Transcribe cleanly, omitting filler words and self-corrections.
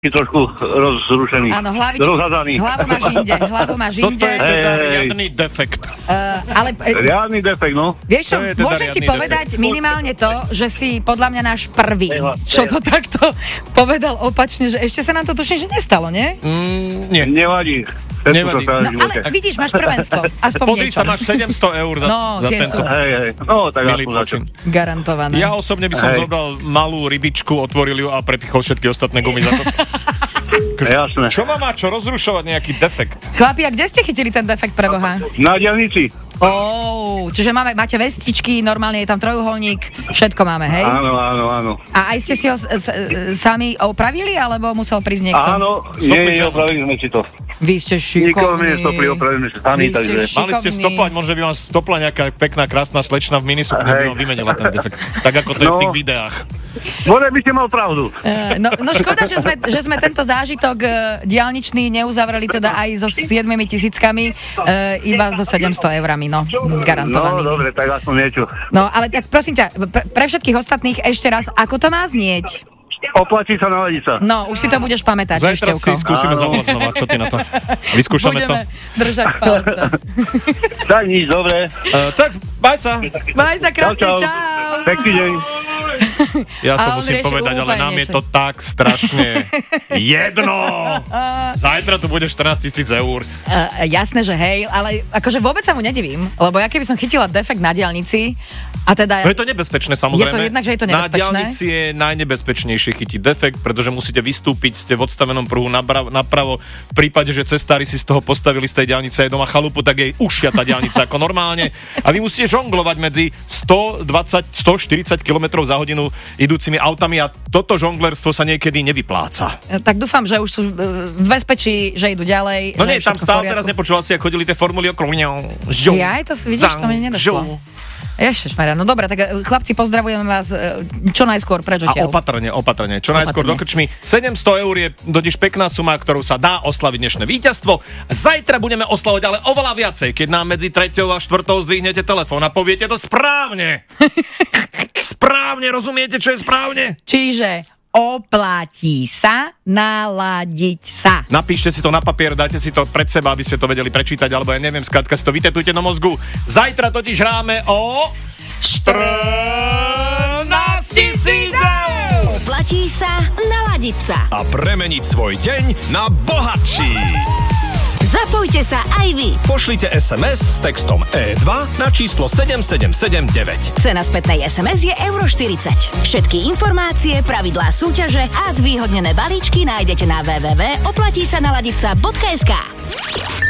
trošku rozrušený. Áno, rozhádaný. Hlavu máš inde. Toto je teda riadny defekt. Riadny defekt, no. Vieš čo, To je teda môžem ti riadny povedať minimálne to, že si podľa mňa náš prvý, čo to takto povedal opačne, že ešte sa nám to tuším, že nestalo, nie? Nie. Nevadí. Nevadí. No ale vidíš, máš prvenstvo. Aspoň Podri niečo. sa, máš 700 eur za tento Hej. No, tak milý aspoň počin. Garantované. Ja osobne by som zobral malú rybičku, otvoril ju a prepichol všetky ostatné gumy za to. Jasné. Čo má čo rozrušovať nejaký defekt? Chlapi, a kde ste chytili ten defekt pre Boha? Na diaľnici. Čiže máte vestičky, normálne je tam trojuholník, všetko máme, hej? Áno. A aj ste si ho sami opravili, alebo musel prísť niekto? Áno, nie, opravili sme si to. Vy ste šikovní. Nikoho mi nestopli, opravili sme sami, takže... Mali ste stopovať, možno by vám stopla nejaká pekná, krásna slečna v minisukni, by vám vymenila ten defekt. Tak ako to je v tých videách. Možno by ste mal pravdu. No škoda, že sme tento zážitok diaľničný neuzavreli teda aj so 7 000 iba so 700 eurami, no, garantovanými. No, dobre, tak aspoň niečo. No, ale tak prosím ťa, pre všetkých ostatných ešte raz, ako to má znieť? Oplatí sa, naladiť sa. No, už si to budeš pamätať, Zajtra Števko. si skúsime zavolať znova, čo ty na to? Vyskúšame to. Budeme držať palce. Tak nič, dobre. Tak, baj sa. Maj sa krásne, čau. Pekný deň. Ja to A on musím rieši povedať, ale úplne nám je niečo. to tak strašne jedno. Zajtra tu bude 14 000 eur. Jasné, že hej, ale akože vôbec sa mu nedivím, lebo ja keby som chytila defekt na diaľnici a teda... No je to nebezpečné, samozrejme. Je to jednak, že je to Na nebezpečné. diaľnici je najnebezpečnejšie chytiť defekt, pretože musíte vystúpiť, ste v odstavenom pruhu napravo. V prípade, že cestári si z toho postavili z tej diaľnice aj doma chalupu, tak jej užšia tá diaľnica ako normálne. A vy musíte žonglovať medzi 140 km za hodinu idúcimi autami a toto žonglerstvo sa niekedy nevypláca. Tak dúfam, že už sú v bezpečí, že idú ďalej. No že nie, je tam všetko v stále poriadku. teraz nepočúval si, ako chodili tie formuly okolo mňa. Ja aj to, vidíš, to mi nedošlo. Ježišmarja, no dobré, tak chlapci, pozdravujeme vás čo najskôr preč A odtiaľ. opatrne. Čo najskôr do krčmy. 700 eur je totiž pekná suma, ktorú sa dá oslaviť dnešné víťazstvo. Zajtra budeme oslavovať ale oveľa viacej, keď nám medzi 3. a 4. zdvihnete telefón a poviete to správne. Správne, rozumiete, čo je správne? Čiže oplatí sa naladiť sa. Napíšte si to na papier, dajte si to pred seba, aby ste to vedeli prečítať, alebo ja neviem, skrátka si to vytetujte do mozgu. Zajtra totiž hráme o 14 000 eur! Oplatí sa naladiť sa. A premeniť svoj deň na bohatší. Zapojte sa aj vy. Pošlite SMS s textom E2 na číslo 7779. Cena spätnej SMS je €40. Všetky informácie, pravidlá súťaže a zvýhodnené balíčky nájdete na www.oplatísanaladica.sk.